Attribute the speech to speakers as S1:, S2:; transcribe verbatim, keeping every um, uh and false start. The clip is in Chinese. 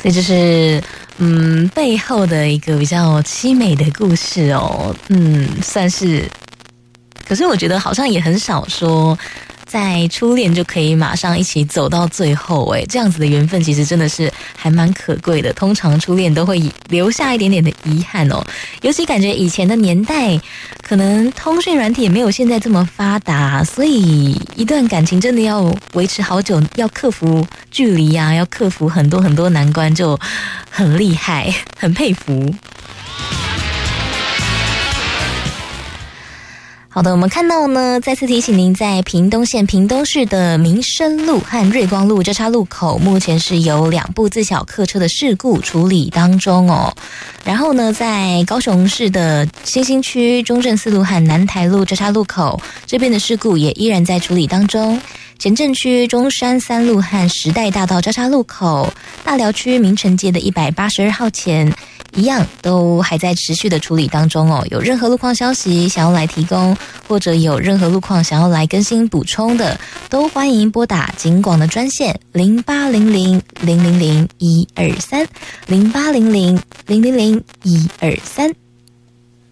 S1: 这就是嗯背后的一个比较凄美的故事哦，嗯，算是。可是我觉得好像也很少说在初恋就可以马上一起走到最后，诶，这样子的缘分其实真的是还蛮可贵的。通常初恋都会留下一点点的遗憾哦，尤其感觉以前的年代可能通讯软体也没有现在这么发达，所以一段感情真的要维持好久，要克服距离啊，要克服很多很多难关，就很厉害，很佩服。好的，我们看到呢，再次提醒您，在屏东县屏东市的民生路和瑞光路交叉路口，目前是有两部自小客车的事故处理当中哦。然后呢，在高雄市的新兴区中正四路和南台路交叉路口，这边的事故也依然在处理当中。前镇区中山三路和时代大道交叉路口，大寮区明城街的一百八十二号前，一样都还在持续的处理当中哦。有任何路况消息想要来提供，或者有任何路况想要来更新补充的，都欢迎拨打警广的专线零八零零零零零一二三零八零零零零零一二三。